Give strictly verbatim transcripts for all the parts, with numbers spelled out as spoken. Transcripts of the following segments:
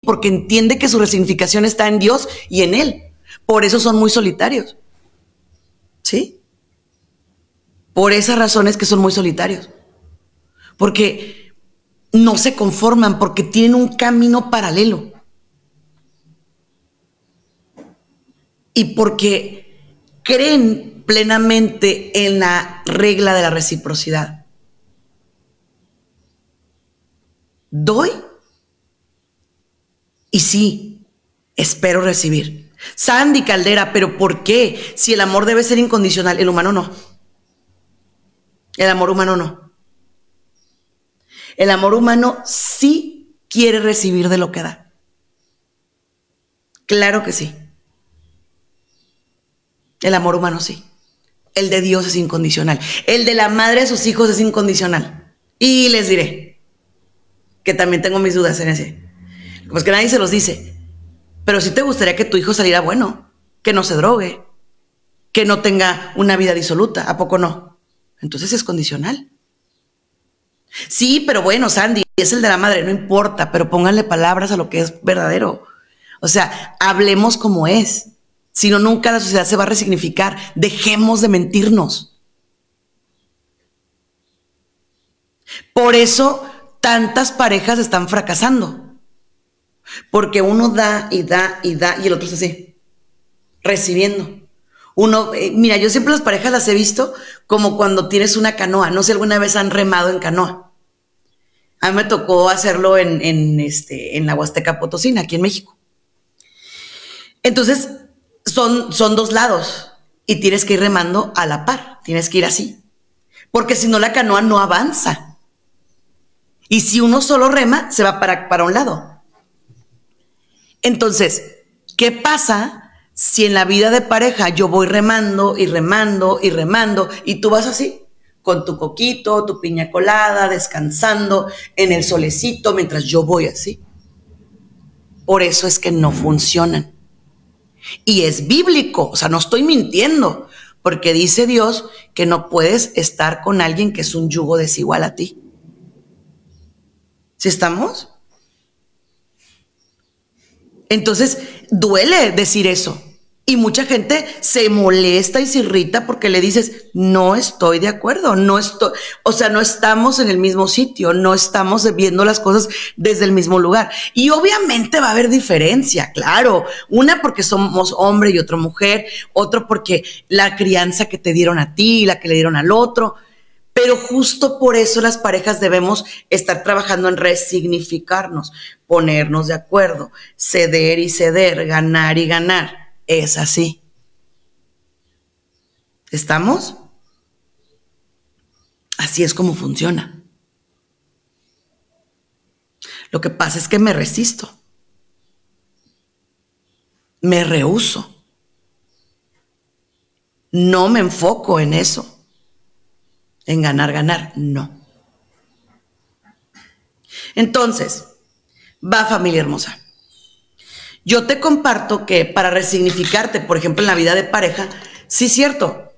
porque entiende que su resignificación está en Dios y en Él. Por eso son muy solitarios. ¿Sí? Por esas razones que son muy solitarios. Porque no se conforman, porque tienen un camino paralelo. Y porque creen plenamente en la regla de la reciprocidad. Doy y sí, espero recibir. Sandy Caldera, pero ¿por qué? Si el amor debe ser incondicional, el humano no. El amor humano no. El amor humano sí quiere recibir de lo que da. Claro que sí. El amor humano sí. El de Dios es incondicional. El de la madre de sus hijos es incondicional. Y les diré que también tengo mis dudas en ese. Pues que nadie se los dice. Pero sí te gustaría que tu hijo saliera bueno, que no se drogue, que no tenga una vida disoluta. ¿A poco no? Entonces es condicional. Sí, pero bueno, Sandy, es el de la madre, no importa, pero pónganle palabras a lo que es verdadero. O sea, hablemos como es. Si no, nunca la sociedad se va a resignificar. Dejemos de mentirnos. Por eso tantas parejas están fracasando. Porque uno da y da y da y el otro es así, recibiendo. Uno, eh, mira, yo siempre las parejas las he visto como cuando tienes una canoa. No sé, alguna vez han remado en canoa. A mí me tocó hacerlo en, en, este, en la Huasteca Potosina, aquí en México. Entonces, son, son dos lados y tienes que ir remando a la par. Tienes que ir así. Porque si no, la canoa no avanza. Y si uno solo rema, se va para, para un lado. Entonces, ¿qué pasa si en la vida de pareja yo voy remando y remando y remando y tú vas así, con tu coquito, tu piña colada, descansando en el solecito mientras yo voy así? Por eso es que no funcionan. Y es bíblico, o sea, no estoy mintiendo, porque dice Dios que no puedes estar con alguien que es un yugo desigual a ti. ¿Sí estamos? Entonces, duele decir eso. Y mucha gente se molesta y se irrita porque le dices, no estoy de acuerdo, no estoy, o sea, no estamos en el mismo sitio, no estamos viendo las cosas desde el mismo lugar. Y obviamente va a haber diferencia, claro. Una porque somos hombre y otra mujer, otro porque la crianza que te dieron a ti y la que le dieron al otro. Pero justo por eso las parejas debemos estar trabajando en resignificarnos, ponernos de acuerdo, ceder y ceder, ganar y ganar. Es así. ¿Estamos? Así es como funciona. Lo que pasa es que me resisto. Me rehúso. No me enfoco en eso. En ganar, ganar, no. Entonces, va, familia hermosa. Yo te comparto que para resignificarte, por ejemplo, en la vida de pareja, sí es cierto,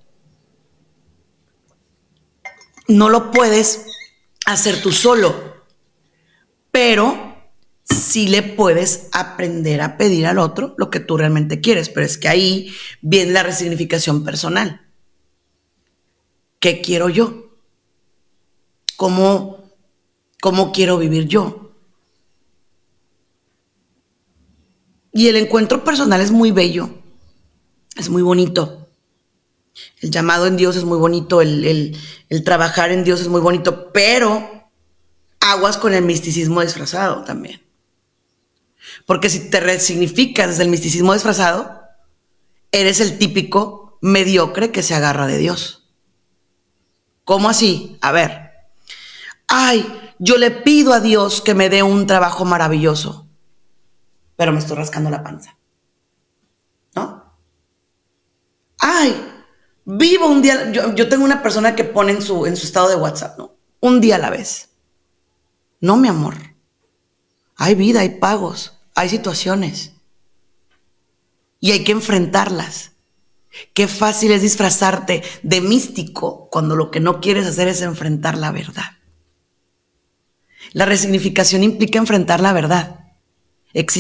no lo puedes hacer tú solo, pero sí le puedes aprender a pedir al otro lo que tú realmente quieres, pero es que ahí viene la resignificación personal. ¿Qué quiero yo? ¿Cómo, cómo quiero vivir yo? Y el encuentro personal es muy bello, es muy bonito. El llamado en Dios es muy bonito, el, el, el trabajar en Dios es muy bonito, pero aguas con el misticismo disfrazado también. Porque si te resignificas desde el misticismo disfrazado, eres el típico mediocre que se agarra de Dios. ¿Cómo así? A ver, ay, yo le pido a Dios que me dé un trabajo maravilloso, pero me estoy rascando la panza, ¿no? Ay, vivo un día, yo, yo tengo una persona que pone en su, en su estado de WhatsApp, ¿no? Un día a la vez. No, mi amor. Hay vida, hay pagos, hay situaciones. Y hay que enfrentarlas. Qué fácil es disfrazarte de místico cuando lo que no quieres hacer es enfrentar la verdad. La resignificación implica enfrentar la verdad. Existe